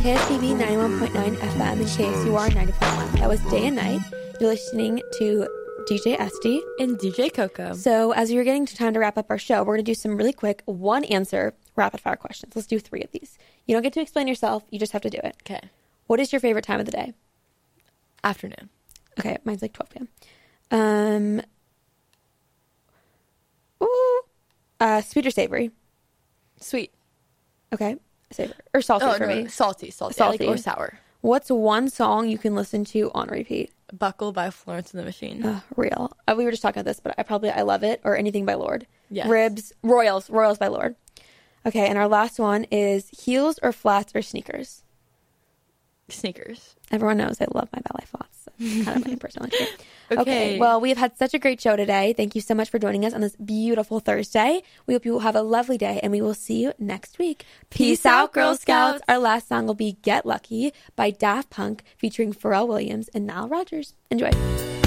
KSPB 91.9 FM and KSUR 90.1. That was Day and Night. You're listening to DJ SD and DJ Coco. So as you're getting to time to wrap up our show, we're going to do some really quick one-answer rapid-fire questions. Let's do 3 of these. You don't get to explain yourself. You just have to do it. Okay. What is your favorite time of the day? Afternoon. Okay, mine's like 12 p.m. Sweet or savory? Sweet. Okay. Savory. Or salty for me. Salty. Like, or sour. What's one song you can listen to on repeat? Buckle by Florence and the Machine. Real. We were just talking about this, but I Love It or Anything by Lorde. Yes. Ribs. Royals by Lorde. Okay, and our last one is heels or flats or sneakers? Sneakers. Everyone knows I love my ballet flats. That's kind of my personality. Okay. Well, we've had such a great show today. Thank you so much for joining us on this beautiful Thursday. We hope you will have a lovely day, and we will see you next week. Peace out, Girl Scouts. Our last song will be Get Lucky by Daft Punk featuring Pharrell Williams and Nile Rodgers. Enjoy.